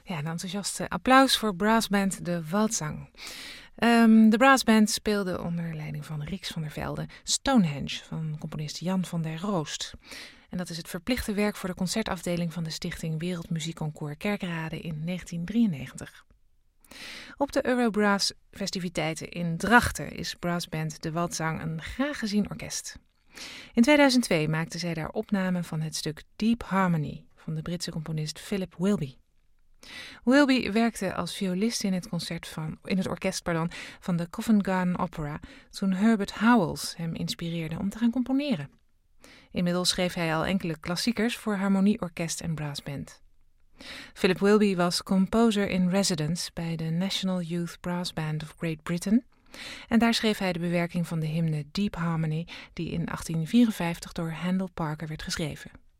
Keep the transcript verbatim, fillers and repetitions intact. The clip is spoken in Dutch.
Ja, een enthousiaste applaus voor brassband De Waldzang. Um, de brassband speelde onder leiding van Rieks van der Velde Stonehenge van componist Jan van der Roost. En dat is het verplichte werk voor de concertafdeling van de Stichting Wereldmuziekconcours Kerkrade in negentien drieënnegentig. Op de Eurobrass festiviteiten in Drachten is brassband De Waldzang een graag gezien orkest. In tweeduizend twee maakte zij daar opname van het stuk Deep Harmony van de Britse componist Philip Wilby. Wilby werkte als violist in het, concert van, in het orkest pardon, van de Covent Garden Opera toen Herbert Howells hem inspireerde om te gaan componeren. Inmiddels schreef hij al enkele klassiekers voor harmonieorkest en brassband. Philip Wilby was composer in residence bij de National Youth Brass Band of Great Britain en daar schreef hij de bewerking van de hymne Deep Harmony die in achttien vierenvijftig door Handel Parker werd geschreven.